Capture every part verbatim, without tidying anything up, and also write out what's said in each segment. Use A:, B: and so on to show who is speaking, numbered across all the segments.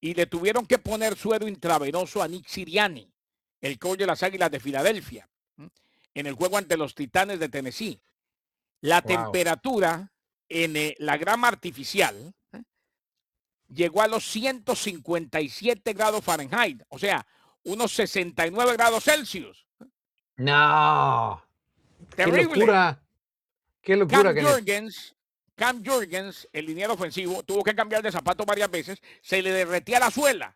A: y le tuvieron que poner suero intravenoso a Nick Sirianni, el coach de las Águilas de Filadelfia, en el juego ante los Titanes de Tennessee. La
B: Wow.
A: temperatura en eh, la grama artificial ¿eh? llegó a los ciento cincuenta y siete grados Fahrenheit, o sea, unos sesenta y nueve grados Celsius.
B: No. Qué
A: Terrible.
B: locura. Qué locura,
A: Cam
B: Kenneth.
A: Jurgens, Cam Jurgens, el liniero ofensivo, tuvo que cambiar de zapato varias veces, se le derretía la suela.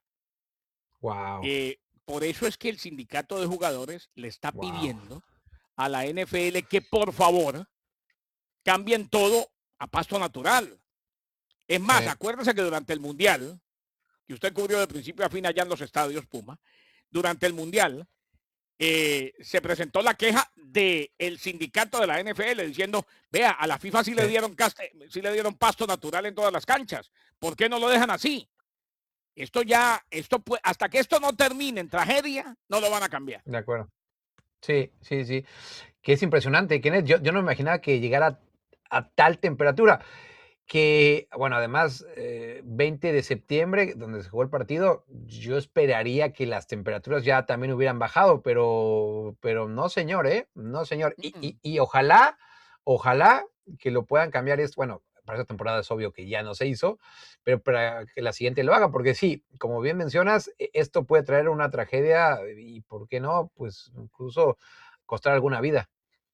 B: Wow.
A: Eh, por eso es que el sindicato de jugadores le está
B: Wow.
A: pidiendo a la N F L que por favor cambien todo a pasto natural. Es más,
B: Sí.
A: acuérdense que durante el Mundial, que usted cubrió de principio a fin allá en los estadios Puma, durante el Mundial eh, se presentó la queja del sindicato de la N F L diciendo, vea, a la FIFA sí le,
B: Sí.
A: dieron sí le dieron pasto natural en todas las canchas. ¿Por qué no lo dejan así? Esto ya, esto hasta que esto no termine en tragedia, no lo van a cambiar.
B: De acuerdo. Sí, sí, sí. Que es impresionante, Kenneth. Yo, yo no me imaginaba que llegara a tal temperatura. Que, bueno, además, eh, veinte de septiembre, donde se jugó el partido, yo esperaría que las temperaturas ya también hubieran bajado, pero, pero no, señor, ¿eh? No, señor. Y, y, y ojalá, ojalá que lo puedan cambiar. Es, bueno, para esta temporada es obvio que ya no se hizo, pero para que la siguiente lo haga, porque sí, como bien mencionas, esto puede traer una tragedia y, ¿por qué no? Pues incluso costar alguna vida.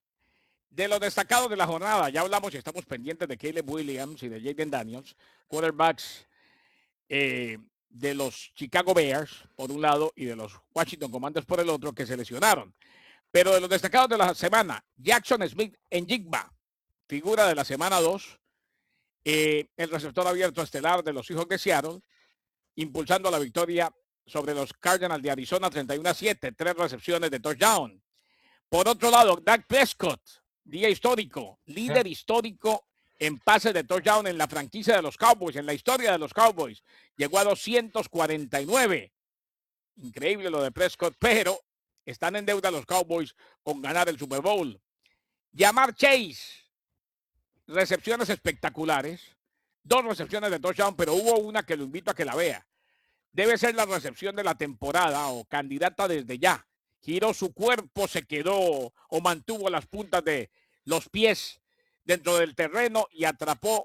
A: De los destacados de la jornada, ya hablamos y estamos pendientes de Caleb Williams y de Jaden Daniels, quarterbacks eh, de los Chicago Bears, por un lado, y de los Washington Commanders por el otro, que se lesionaron. Pero de los destacados de la semana, Jackson Smith en Jigba, figura de la semana dos, eh, el receptor abierto estelar de los Seahawks de Seattle, impulsando la victoria sobre los Cardinals de Arizona treinta y uno a siete, tres recepciones de touchdown. Por otro lado, Dak Prescott, día histórico, líder histórico en pases de touchdown en la franquicia de los Cowboys, en la historia de los Cowboys. Llegó a doscientos cuarenta y nueve. Increíble lo de Prescott, pero están en deuda los Cowboys con ganar el Super Bowl. Jamar Chase, recepciones espectaculares. Dos recepciones de touchdown, pero hubo una que lo invito a que la vea. Debe ser la recepción de la temporada o candidata desde ya. Giró su cuerpo, se quedó o mantuvo las puntas de los pies dentro del terreno y atrapó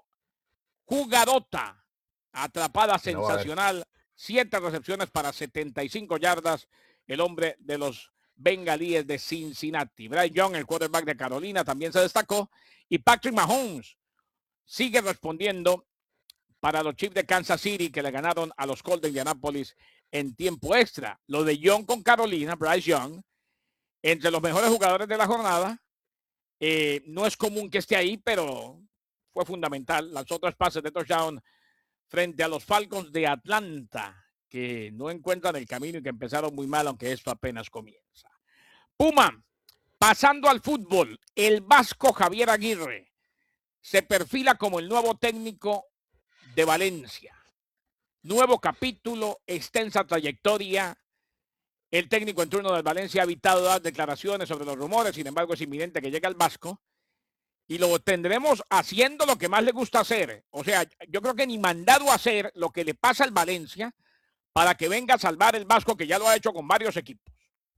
A: jugadota. Atrapada
B: No, a ver.
A: sensacional. Siete recepciones para setenta y cinco yardas. El hombre de los bengalíes de Cincinnati. Bryce Young, el quarterback de Carolina, también se destacó. Y Patrick Mahomes sigue respondiendo para los Chiefs de Kansas City, que le ganaron a los Colts de Indianapolis en tiempo extra. Lo de Young con Carolina, Bryce Young, entre los mejores jugadores de la jornada. Eh, no es común que esté ahí, pero fue fundamental. Las otras pases de touchdown frente a los Falcons de Atlanta, que no encuentran el camino y que empezaron muy mal, aunque esto apenas comienza. Puma, pasando al fútbol, el vasco Javier Aguirre se perfila como el nuevo técnico de Valencia. Nuevo capítulo, extensa trayectoria. El técnico en turno del Valencia ha evitado dar declaraciones sobre los rumores, sin embargo es inminente que llegue al Vasco y lo tendremos haciendo lo que más le gusta hacer. O sea, yo creo que ni mandado a hacer lo que le pasa al Valencia para que venga a salvar el Vasco, que ya lo ha hecho con varios equipos.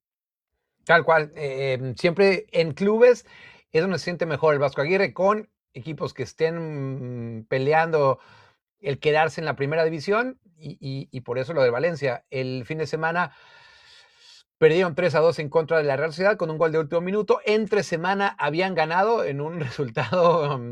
B: Tal cual. Eh, siempre en clubes es donde se siente mejor el Vasco Aguirre, con equipos que estén peleando el quedarse en la primera división, y, y, y por eso lo de Valencia. El fin de semana perdieron tres a dos en contra de la Real Sociedad con un gol de último minuto. Entre semana habían ganado en un resultado um,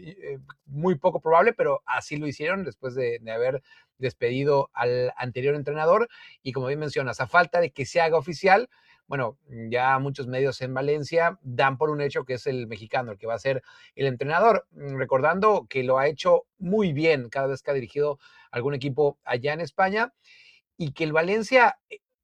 B: muy poco probable, pero así lo hicieron después de, de haber despedido al anterior entrenador. Y como bien mencionas, a falta de que se haga oficial, bueno, ya muchos medios en Valencia dan por un hecho que es el mexicano el que va a ser el entrenador, recordando que lo ha hecho muy bien cada vez que ha dirigido algún equipo allá en España, y que el Valencia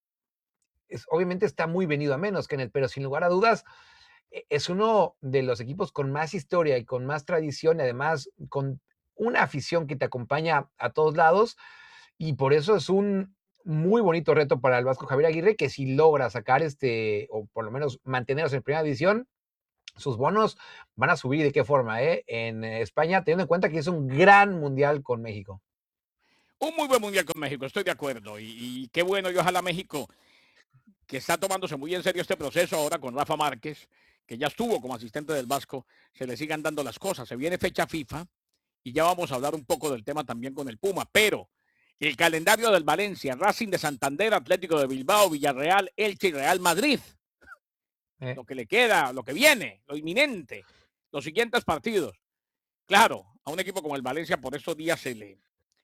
B: es, obviamente está muy venido a menos, Kenneth, pero sin lugar a dudas es uno de los equipos con más historia y con más tradición, y además con una afición que te acompaña a todos lados, y por eso es un muy bonito reto para el Vasco Javier Aguirre, que si logra sacar este, o por lo menos mantenerse en primera división, sus bonos van a subir. ¿De qué forma? Eh? En España, teniendo en cuenta que es un gran mundial con México.
A: Un muy buen mundial con México, estoy de acuerdo. Y, y qué bueno, y ojalá México, que está tomándose muy en serio este proceso ahora con Rafa Márquez, que ya estuvo como asistente del Vasco, se le sigan dando las cosas. Se viene fecha FIFA y ya vamos a hablar un poco del tema también con el Puma, pero el calendario del Valencia, Racing de Santander, Atlético de Bilbao, Villarreal, Elche y Real Madrid. Eh. Lo que le queda, lo que viene, lo inminente, los siguientes partidos. Claro, a un equipo como el Valencia por estos días se le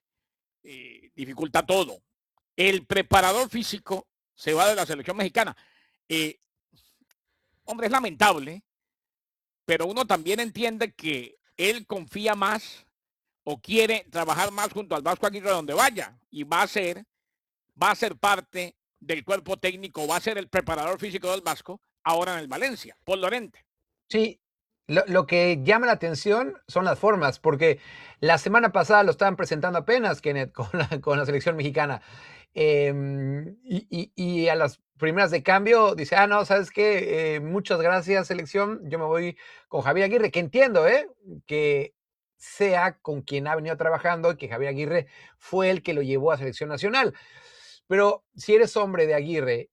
A: eh, dificulta todo. El preparador físico se va de la selección mexicana. Eh, hombre, es lamentable, pero uno también entiende que él confía más o quiere trabajar más junto al Vasco Aguirre donde vaya y va a ser, va a ser parte del cuerpo técnico, va a ser el preparador físico del Vasco ahora en el Valencia, Paul Lorente.
B: Sí, lo, lo que llama la atención son las formas, porque la semana pasada lo estaban presentando apenas, Kenneth, con la, con la selección mexicana. Eh, y, y, y a las primeras de cambio dice, ah, no, ¿sabes qué? Eh, muchas gracias, selección, yo me voy con Javier Aguirre, que entiendo, ¿eh? Que sea con quien ha venido trabajando y que Javier Aguirre fue el que lo llevó a selección nacional. Pero si eres hombre de Aguirre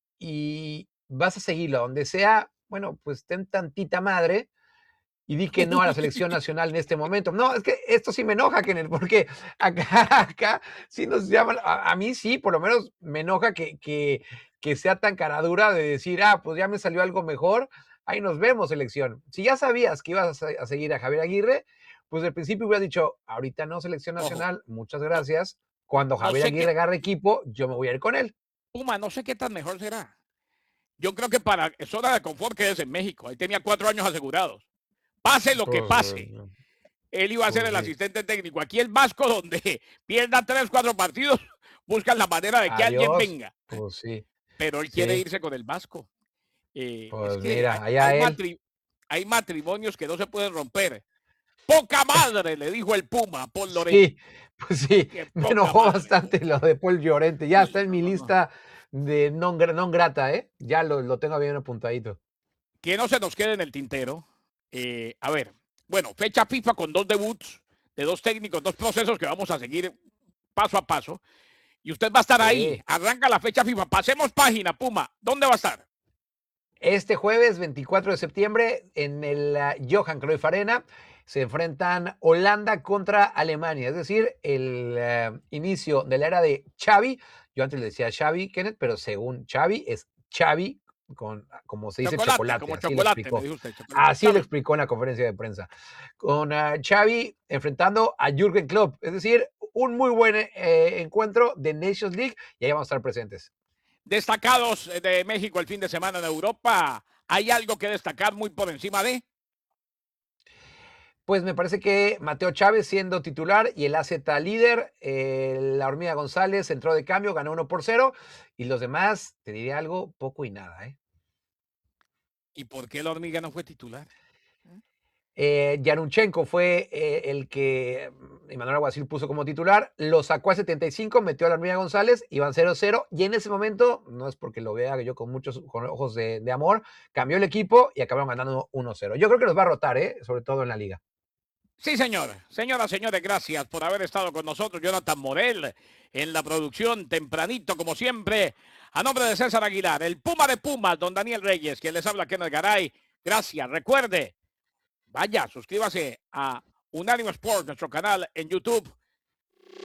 B: y vas a seguirlo donde sea, bueno, pues ten tantita madre y di que no a la selección nacional en este momento. No, es que esto sí me enoja, Kenneth, porque acá, acá sí nos llaman, a, a mí sí, por lo menos me enoja que, que, que sea tan caradura de decir, ah, pues ya me salió algo mejor, ahí nos vemos, selección. Si ya sabías que ibas a, a seguir a Javier Aguirre, pues al principio hubieras dicho, ahorita no, selección nacional, Ojo. muchas gracias. Cuando Javier no Aguirre qué... agarre equipo, yo me voy a ir con él.
A: Puma, no sé qué tan mejor será. Yo creo que para zona de confort que es en México, ahí tenía cuatro años asegurados. Pase lo que pase, él iba a ser el asistente técnico. Aquí el Vasco, donde pierda tres, cuatro partidos, buscan la manera de que
B: Adiós.
A: alguien venga.
B: Pues sí.
A: Pero él
B: sí.
A: quiere irse con el Vasco. Eh,
B: pues
A: es que
B: mira,
A: hay,
B: allá
A: hay,
B: él.
A: matri hay matrimonios que no se pueden romper. Poca madre, le dijo el Puma, Paul Lorente.
B: Sí, pues sí, me enojó madre. bastante lo de Paul Llorente. Ya sí, está en mi no, lista no. de non, non grata, ¿eh? Ya lo, lo tengo bien apuntadito.
A: Que no se nos quede en el tintero. Eh, a ver, bueno, fecha FIFA con dos debuts de dos técnicos, dos procesos que vamos a seguir paso a paso. Y usted va a estar sí. ahí. Arranca la fecha FIFA. Pasemos página, Puma. ¿Dónde va a estar?
B: Este jueves, veinticuatro de septiembre, en el uh, Johan Cruyff Arena, se enfrentan Holanda contra Alemania. Es decir, el uh, inicio de la era de Xavi. Yo antes le decía Xavi, Kenneth, pero según Xavi es Xavi, con, como se dice, chocolate. chocolate
A: como
B: así
A: chocolate,
B: lo explicó.
A: me usted, chocolate.
B: Así lo explicó en la conferencia de prensa. Con uh, Xavi enfrentando a Jürgen Klopp. Es decir, un muy buen eh, encuentro de Nations League y ahí vamos a estar presentes.
A: Destacados de México el fin de semana en Europa. ¿Hay algo que destacar muy por encima de?
B: Pues me parece que Mateo Chávez siendo titular y el A Z líder, eh, la Hormiga González entró de cambio, ganó uno por cero y los demás, te diré algo, poco y nada. ¿eh?
A: ¿Y por qué la Hormiga no fue titular?
B: Eh, Yarunchenko fue eh, el que Emanuel Alguacil puso como titular, lo sacó a setenta y cinco, metió a la Hormiga González, iban cero cero, y en ese momento, no es porque lo vea yo con muchos con ojos de, de amor, cambió el equipo y acabaron ganando uno cero. Yo creo que los va a rotar, ¿eh? sobre todo en la liga.
A: Sí, señor. Señoras, señores, gracias por haber estado con nosotros. Jonathan Morel en la producción, tempranito, como siempre. A nombre de César Aguilar, el Puma de Pumas, don Daniel Reyes, quien les habla, Kenneth Garay. Gracias. Recuerde, vaya, suscríbase a Unánimo Sport, nuestro canal en YouTube.